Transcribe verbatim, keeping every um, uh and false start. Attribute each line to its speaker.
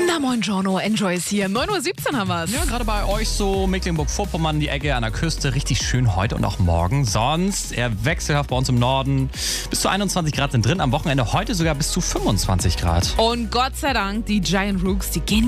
Speaker 1: Na moin Giorno, Enjoy ist hier. neun Uhr siebzehn haben wir's.
Speaker 2: Ja, gerade bei euch so Mecklenburg-Vorpommern, die Ecke an der Küste, richtig schön heute und auch morgen. Sonst eher wechselhaft bei uns im Norden. Bis zu einundzwanzig Grad sind drin, am Wochenende heute sogar bis zu fünfundzwanzig Grad.
Speaker 1: Und Gott sei Dank, die Giant Rooks, die gehen